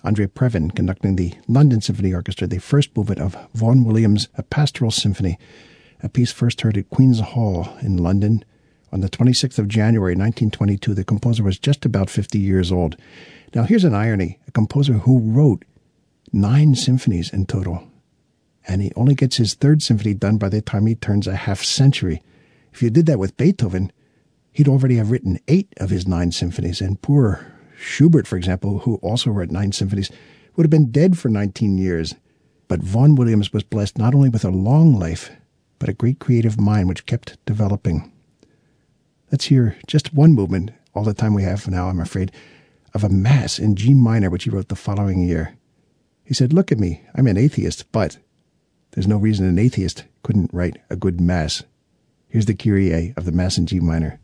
Andre Previn conducting the London Symphony Orchestra, the first movement of Vaughan Williams' A Pastoral Symphony, a piece first heard at Queen's Hall in London on the 26th of January, 1922. The composer was just about 50 years old. Now, here's an irony. A composer who wrote 9 symphonies in total, and he only gets his 3rd symphony done by the time he turns a half century. If you did that with Beethoven, he'd already have written 8 of his 9 symphonies, and poor Schubert, for example, who also wrote 9 symphonies, would have been dead for 19 years. But Vaughan Williams was blessed not only with a long life, but a great creative mind which kept developing. Let's hear just one movement, all the time we have now, I'm afraid, of a Mass in G minor, which he wrote the following year. He said, "Look at me, I'm an atheist, but there's no reason an atheist couldn't write a good Mass." Here's the Kyrie of the Mass in G minor.